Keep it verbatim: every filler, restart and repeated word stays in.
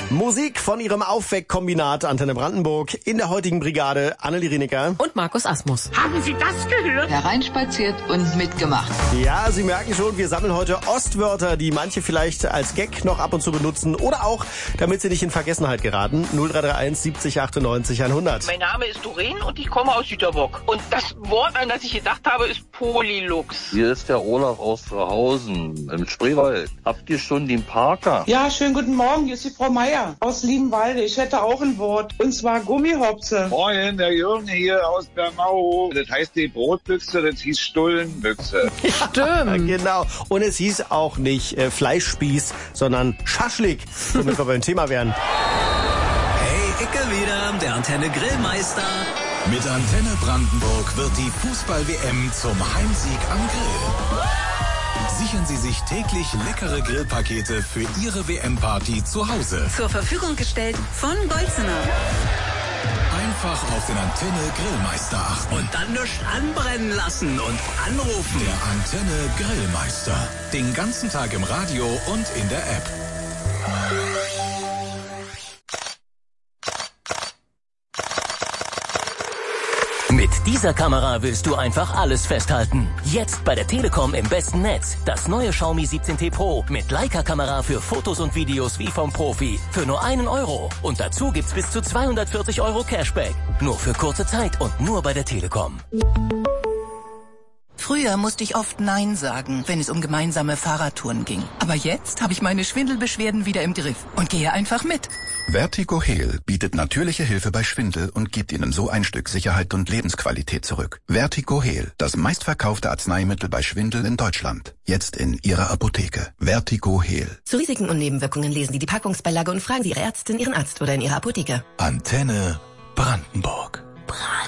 Musik von ihrem Aufweckkombinat Antenne Brandenburg. In der heutigen Brigade Anneli Rieniker und Markus Asmus. Haben Sie das gehört? Hereinspaziert und mitgemacht. Ja, Sie merken schon, wir sammeln heute Ostwörter, die manche vielleicht als Gag noch ab und zu benutzen oder auch, damit sie nicht in Vergessenheit geraten. null drei drei eins siebzig achtundneunzig hundert. Mein Name ist Doreen und ich komme aus Süterbock. Und das Wort, an das ich gedacht habe, ist Polylux. Hier ist der Olaf aus Frauhausen im Spreewald. Habt ihr schon den Parker? Ja, schönen guten Morgen, hier ist die Frau Meier aus Liebenwalde. Ich hätte auch ein Wort, und zwar Gummihopse. Moin, der Jürgen hier aus Bernau. Das heißt die Brotbüchse, das hieß Stullenbüchse. Stimmt. Genau. Und es hieß auch nicht äh, Fleischspieß, sondern Schaschlik, womit wir beim Thema wären. Hey, Icke wieder, der Antenne Grillmeister. Mit Antenne Brandenburg wird die Fußball-W M zum Heimsieg am Grill. Sichern Sie sich täglich leckere Grillpakete für Ihre W M-Party zu Hause. Zur Verfügung gestellt von Bolzener. Einfach auf den Antenne Grillmeister achten. Und dann nichts anbrennen lassen und anrufen. Der Antenne Grillmeister. Den ganzen Tag im Radio und in der App. Mit dieser Kamera willst du einfach alles festhalten. Jetzt bei der Telekom im besten Netz. Das neue Xiaomi siebzehn T Pro mit Leica-Kamera für Fotos und Videos wie vom Profi. Für nur einen Euro. Und dazu gibt's bis zu zweihundertvierzig Euro Cashback. Nur für kurze Zeit und nur bei der Telekom. Früher musste ich oft Nein sagen, wenn es um gemeinsame Fahrradtouren ging. Aber jetzt habe ich meine Schwindelbeschwerden wieder im Griff und gehe einfach mit. Vertigo Heal bietet natürliche Hilfe bei Schwindel und gibt Ihnen so ein Stück Sicherheit und Lebensqualität zurück. Vertigo Heal, das meistverkaufte Arzneimittel bei Schwindel in Deutschland. Jetzt in Ihrer Apotheke. Vertigo Heal. Zu Risiken und Nebenwirkungen lesen Sie die Packungsbeilage und fragen Sie Ihre Ärztin, Ihren Arzt oder in Ihrer Apotheke. Antenne Brandenburg.